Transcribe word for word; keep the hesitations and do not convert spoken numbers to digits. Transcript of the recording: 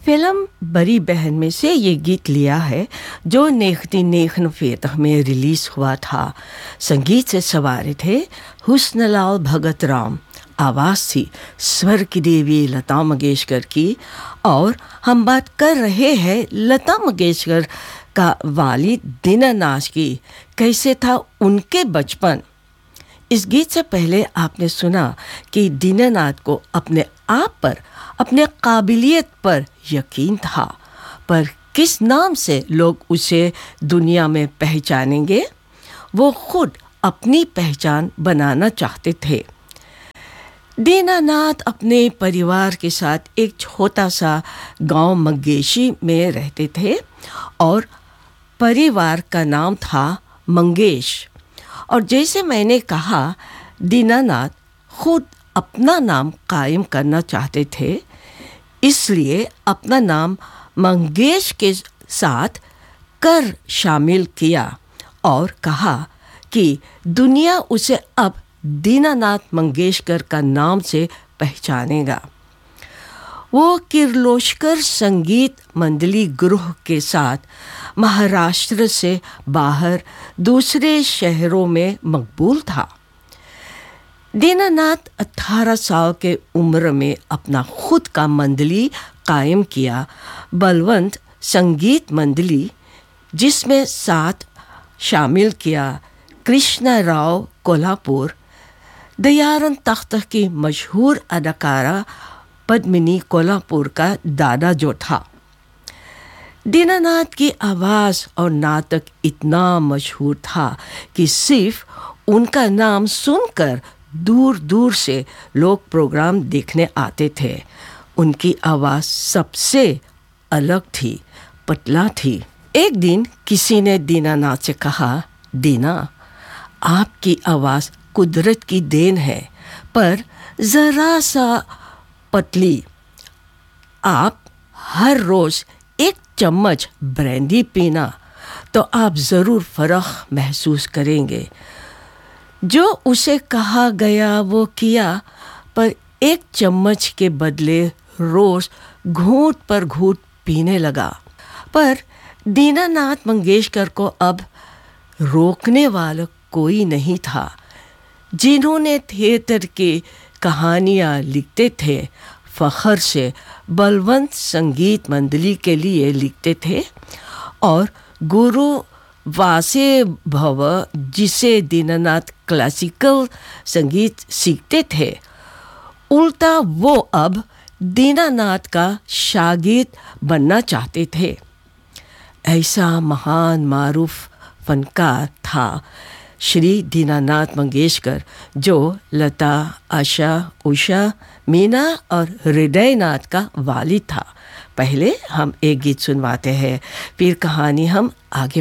Film बड़ी बहन में से ये गीत लिया है जो नाइनटीन निन्यानवे में रिलीज़ हुआ था। संगीत से सवारे थे हुस्नलाल भगत राम, आवाज़ थी स्वर की देवी लता मंगेशकर की। और हम बात कर रहे हैं लता मंगेशकर का वालिद दीनानाथ की। कैसे था उनके बचपन। इस गीत से पहले आपने सुना कि दीनानाथ को अपने आप पर, अपने काबिलियत पर यकीन था, पर किस नाम से लोग उसे दुनिया में पहचानेंगे, वो खुद अपनी पहचान बनाना चाहते थे। दीनानाथ अपने परिवार के साथ एक छोटा सा गांव मंगेशी में रहते थे और परिवार का नाम था मंगेश। और जैसे मैंने कहा, दीनानाथ खुद अपना नाम कायम करना चाहते थे, इसलिए अपना नाम मंगेश के साथ कर शामिल किया और कहा कि दुनिया उसे अब दीनानाथ मंगेशकर का नाम से पहचानेगा। वो किर्लोस्कर संगीत मंडली ग्रुप के साथ महाराष्ट्र से बाहर दूसरे शहरों में मकबूल था। दीनानाथ अठारह साल के उम्र में अपना खुद का मंडली कायम किया, बलवंत संगीत मंडली, जिसमें साथ शामिल किया कृष्णराव कोल्हापुर, दयारन तख्त की मशहूर अदाकारा पद्मिनी कोल्हापुर का दादा जो था। दीनानाथ की आवाज़ और नाटक इतना मशहूर था कि सिर्फ उनका नाम सुनकर दूर दूर से लोग प्रोग्राम देखने आते थे। उनकी आवाज़ सबसे अलग थी, पतला थी। एक दिन किसी ने दीनानाथ से कहा, दीना, आपकी आवाज़ कुदरत की देन है, पर ज़रा सा पतली। आप हर रोज़ एक चम्मच ब्रांडी पीना तो आप ज़रूर फ़र्क महसूस करेंगे। जो उसे कहा गया वो किया, पर एक चम्मच के बदले रोज़ घूंट पर घूंट पीने लगा। पर दीनानाथ मंगेशकर को अब रोकने वाला कोई नहीं था। जिन्होंने थिएटर की कहानियाँ लिखते थे, फ़ख्र से बलवंत संगीत मंडली के लिए लिखते थे, और गुरु वासे भव, जिसे दीनानाथ क्लासिकल संगीत सीखते थे, उल्टा वो अब दीनानाथ का शागिर्द बनना चाहते थे। ऐसा महान मारूफ फनकार था श्री दीनानाथ मंगेशकर, जो लता, आशा, उषा, मीना और हृदयनाथ का वालिद था। पहले हम एक गीत सुनवाते हैं, फिर कहानी हम आगे